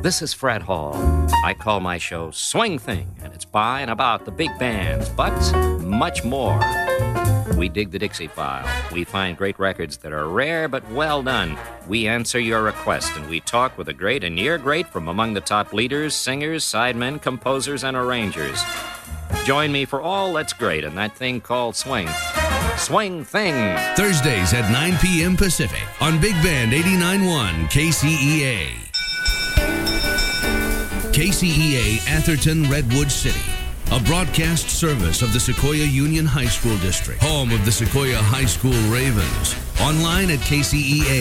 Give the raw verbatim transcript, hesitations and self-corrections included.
This is Fred Hall. I call my show Swing Thing, and it's by and about the big bands, but much more. We dig the Dixie File. We find great records that are rare but well done. We answer your request, and we talk with the great and near great from among the top leaders, singers, sidemen, composers, and arrangers. Join me for all that's great in that thing called swing. Swing Thing. Thursdays at nine p.m. Pacific on Big Band eighty-nine point one K C E A. K C E A Atherton Redwood City, a broadcast service of the Sequoia Union High School District, home of the Sequoia High School Ravens. Online at K C E A